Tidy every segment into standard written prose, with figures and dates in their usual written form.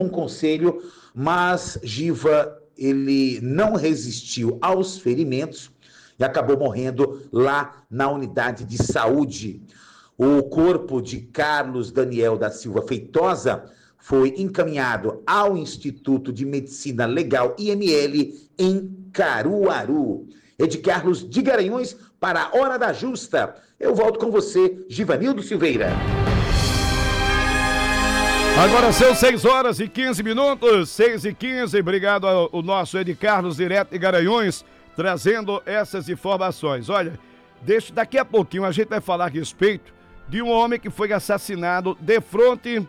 um conselho, mas Giva, ele não resistiu aos ferimentos e acabou morrendo lá na unidade de saúde. O corpo de Carlos Daniel da Silva Feitosa foi encaminhado ao Instituto de Medicina Legal IML em Caruaru. É de Carlos de Garanhuns para a Hora da Justa. Eu volto com você, Givanildo Silveira. Agora são 6h15, 6h15. Obrigado ao nosso Ed Carlos, direto de Garanhuns, trazendo essas informações. Olha, daqui a pouquinho a gente vai falar a respeito de um homem que foi assassinado de frente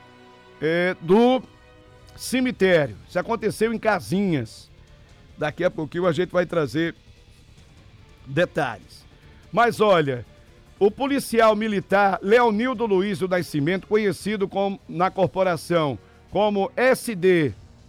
do cemitério. Isso aconteceu em Casinhas. Daqui a pouquinho a gente vai trazer detalhes. Mas olha, o policial militar Leonildo Luiz do Nascimento, conhecido na corporação como SD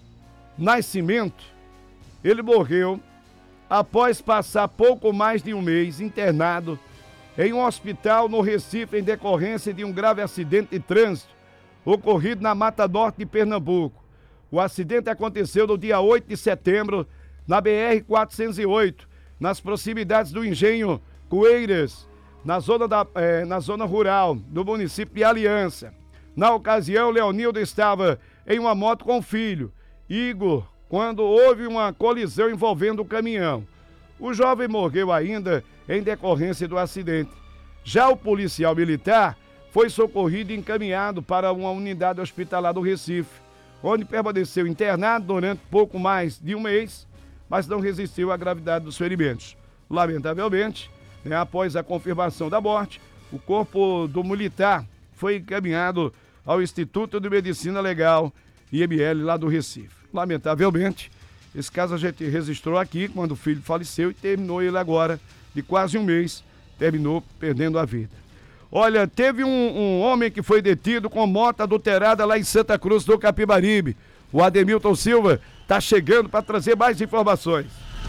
Nascimento, ele morreu após passar pouco mais de um mês internado em um hospital no Recife em decorrência de um grave acidente de trânsito ocorrido na Mata Norte de Pernambuco. O acidente aconteceu no dia 8 de setembro na BR-408, nas proximidades do Engenho Coeiras, na zona rural do município de Aliança. Na ocasião, Leonildo estava em uma moto com o filho, Igor, quando houve uma colisão envolvendo o caminhão. O jovem morreu ainda em decorrência do acidente. Já o policial militar foi socorrido e encaminhado para uma unidade hospitalar do Recife, onde permaneceu internado durante pouco mais de um mês, mas não resistiu à gravidade dos ferimentos. Lamentavelmente, após a confirmação da morte, o corpo do militar foi encaminhado ao Instituto de Medicina Legal, IML, lá do Recife. Lamentavelmente, esse caso a gente registrou aqui quando o filho faleceu e terminou ele agora, de quase um mês, terminou perdendo a vida. Olha, teve um homem que foi detido com moto adulterada lá em Santa Cruz do Capibaribe. O Ademilton Silva está chegando para trazer mais informações.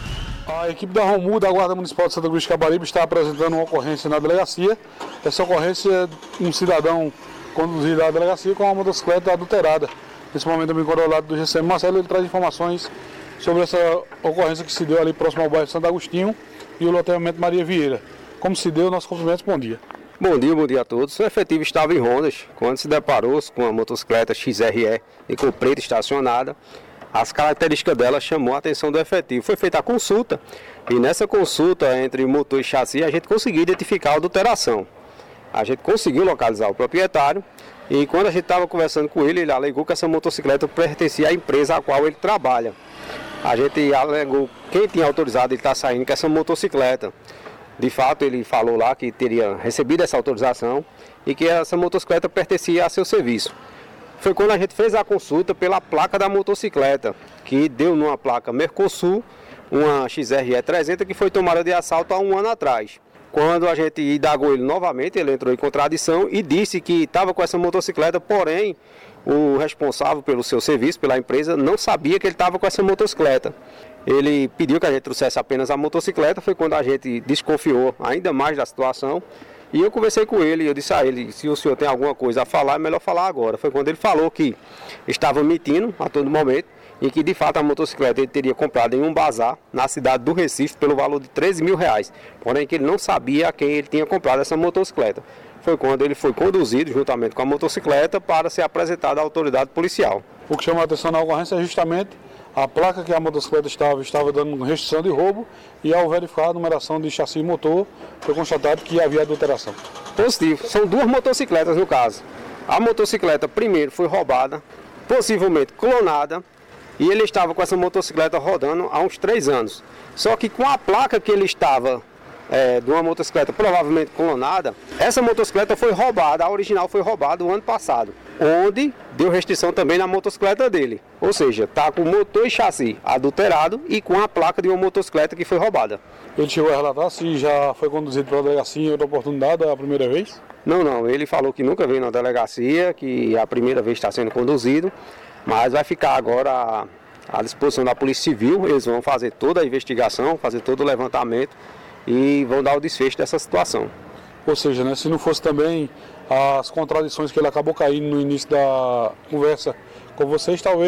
A equipe da ROMU da Guarda Municipal de Santa Cruz do Capibaribe está apresentando uma ocorrência na delegacia. Essa ocorrência é um cidadão conduzido à delegacia com uma motocicleta adulterada. Nesse momento, o controlado do GCM Marcelo, ele traz informações sobre essa ocorrência que se deu ali próximo ao bairro Santo Agostinho e o loteamento Maria Vieira. Como se deu, nossos cumprimentos, bom dia. Bom dia a todos. O efetivo estava em Rondas quando se deparou com a motocicleta XRE de cor preta estacionada. As características dela chamou a atenção do efetivo. Foi feita a consulta e nessa consulta entre o motor e chassi a gente conseguiu identificar a adulteração. A gente conseguiu localizar o proprietário e quando a gente estava conversando com ele, ele alegou que essa motocicleta pertencia à empresa a qual ele trabalha. A gente alegou quem tinha autorizado ele estar saindo com essa motocicleta. De fato, ele falou lá que teria recebido essa autorização e que essa motocicleta pertencia a seu serviço. Foi quando a gente fez a consulta pela placa da motocicleta, que deu numa placa Mercosul, uma XRE 300 que foi tomada de assalto há um ano atrás. Quando a gente indagou ele novamente, ele entrou em contradição e disse que estava com essa motocicleta, porém o responsável pelo seu serviço, pela empresa, não sabia que ele estava com essa motocicleta. Ele pediu que a gente trouxesse apenas a motocicleta, foi quando a gente desconfiou ainda mais da situação. E eu conversei com ele, eu disse a ele, se o senhor tem alguma coisa a falar, é melhor falar agora. Foi quando ele falou que estava mentindo a todo momento e que de fato a motocicleta ele teria comprado em um bazar na cidade do Recife pelo valor de R$13 mil, porém que ele não sabia a quem ele tinha comprado essa motocicleta. Foi quando ele foi conduzido juntamente com a motocicleta para ser apresentado à autoridade policial. O que chamou a atenção na ocorrência é justamente a placa que a motocicleta estava dando restrição de roubo e ao verificar a numeração de chassi e motor, foi constatado que havia adulteração. Positivo. São duas motocicletas no caso. A motocicleta primeiro foi roubada, possivelmente clonada, e ele estava com essa motocicleta rodando há uns 3 anos. Só que com a placa que ele estava de uma motocicleta provavelmente clonada, essa motocicleta foi roubada, a original foi roubada o ano passado, onde deu restrição também na motocicleta dele. Ou seja, está com motor e chassi adulterado e com a placa de uma motocicleta que foi roubada. Ele chegou a relatar se já foi conduzido para a delegacia em outra oportunidade, é a primeira vez? Não, ele falou que nunca veio na delegacia, que a primeira vez está sendo conduzido, mas vai ficar agora à disposição da Polícia Civil. Eles vão fazer toda a investigação, fazer todo o levantamento e vão dar o desfecho dessa situação. Ou seja, se não fosse também as contradições que ele acabou caindo no início da conversa com vocês, talvez